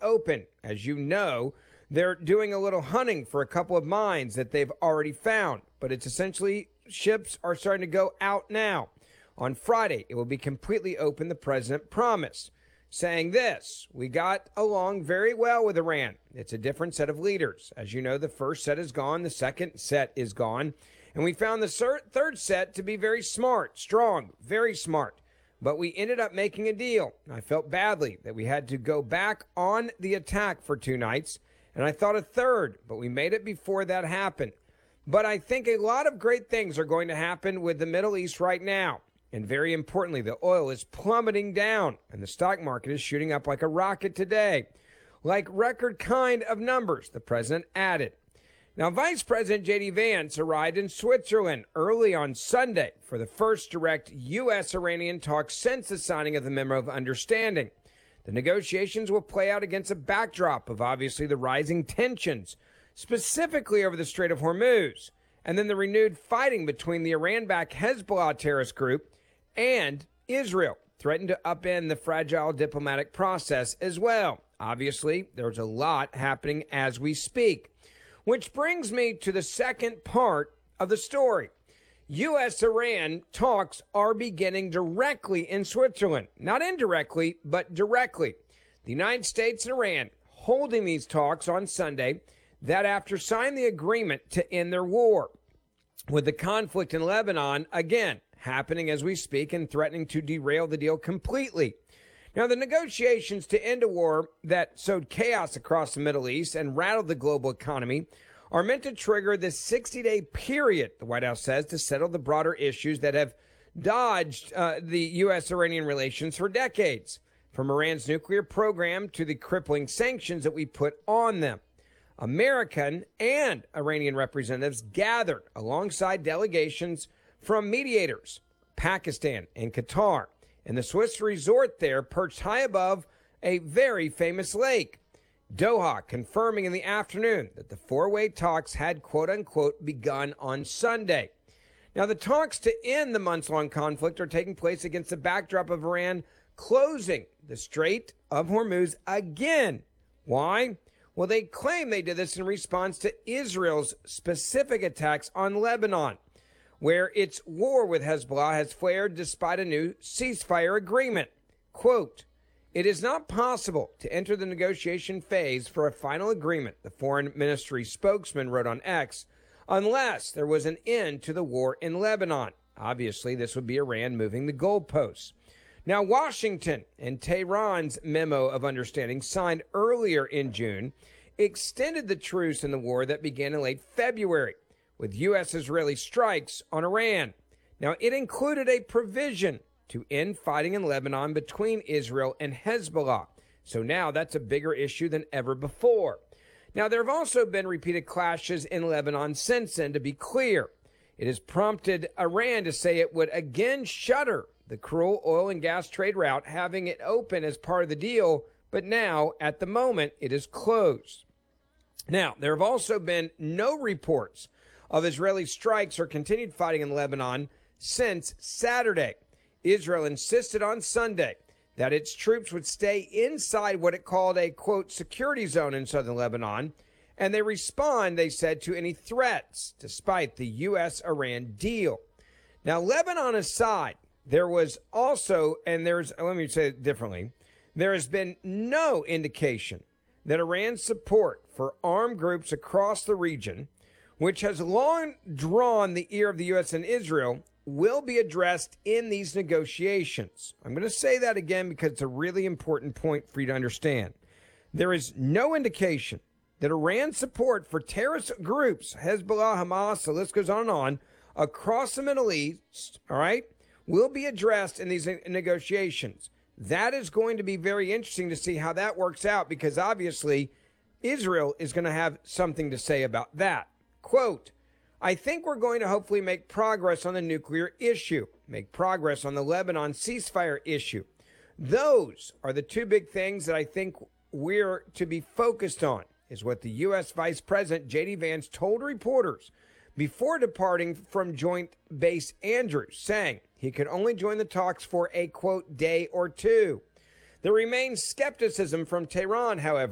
open. As you know, they're doing a little hunting for a couple of mines that they've already found, but it's essentially ships are starting to go out now. On Friday, it will be completely open, the president promised, saying this: we got along very well with Iran. It's a different set of leaders. As you know, the first set is gone, the second set is gone, and we found the third set to be very smart, strong, very smart. But we ended up making a deal. I felt badly that we had to go back on the attack for 2 nights, and I thought a third, but we made it before that happened. But I think a lot of great things are going to happen with the Middle East right now. And very importantly, the oil is plummeting down, and the stock market is shooting up like a rocket today. Like record kind of numbers, the president added. Now, Vice President J.D. Vance arrived in Switzerland early on Sunday for the first direct U.S.-Iranian talks since the signing of the Memo of Understanding. The negotiations will play out against a backdrop of obviously the rising tensions, specifically over the Strait of Hormuz, and then the renewed fighting between the Iran-backed Hezbollah terrorist group and Israel, threatened to upend the fragile diplomatic process as well. Obviously, there's a lot happening as we speak. Which brings me to the second part of the story. U.S.-Iran talks are beginning directly in Switzerland. Not indirectly, but directly. The United States and Iran holding these talks on Sunday, that after signing the agreement to end their war. With the conflict in Lebanon, again, happening as we speak and threatening to derail the deal completely. Now, the negotiations to end a war that sowed chaos across the Middle East and rattled the global economy are meant to trigger this 60-day period, the White House says, to settle the broader issues that have dodged the U.S.-Iranian relations for decades, from Iran's nuclear program to the crippling sanctions that we put on them. American and Iranian representatives gathered alongside delegations from mediators, Pakistan and Qatar, and the Swiss resort there perched high above a very famous lake. Doha confirming in the afternoon that the four-way talks had, quote-unquote, begun on Sunday. Now, the talks to end the months-long conflict are taking place against the backdrop of Iran closing the Strait of Hormuz again. Why? Well, they claim they did this in response to Israel's specific attacks on Lebanon, where its war with Hezbollah has flared despite a new ceasefire agreement. Quote, it is not possible to enter the negotiation phase for a final agreement, the foreign ministry spokesman wrote on X, unless there was an end to the war in Lebanon. Obviously, this would be Iran moving the goalposts. Now, Washington and Tehran's Memo of Understanding, signed earlier in June, extended the truce in the war that began in late February with U.S.-Israeli strikes on Iran. Now, it included a provision to end fighting in Lebanon between Israel and Hezbollah. So now that's a bigger issue than ever before. Now, there have also been repeated clashes in Lebanon since then, to be clear. It has prompted Iran to say it would again shutter the cruel oil and gas trade route, having it open as part of the deal, but now, at the moment, it is closed. Now, there have also been no reports of Israeli strikes or continued fighting in Lebanon since Saturday. Israel insisted on Sunday that its troops would stay inside what it called a, quote, security zone in southern Lebanon, and they respond, they said, to any threats, despite the U.S.-Iran deal. Now, Lebanon aside, there was also, and let me say it differently, there has been no indication that Iran's support for armed groups across the region, which has long drawn the ear of the U.S. and Israel, will be addressed in these negotiations. I'm going to say that again because it's a really important point for you to understand. There is no indication that Iran's support for terrorist groups, Hezbollah, Hamas, the list goes on, across the Middle East, all right, will be addressed in these negotiations. That is going to be very interesting to see how that works out, because obviously Israel is going to have something to say about that. Quote, I think we're going to hopefully make progress on the nuclear issue, make progress on the Lebanon ceasefire issue. Those are the two big things that I think we're to be focused on, is what the U.S. Vice President J.D. Vance told reporters before departing from Joint Base Andrews, saying he could only join the talks for a, quote, day or two. There remains skepticism from Tehran, however.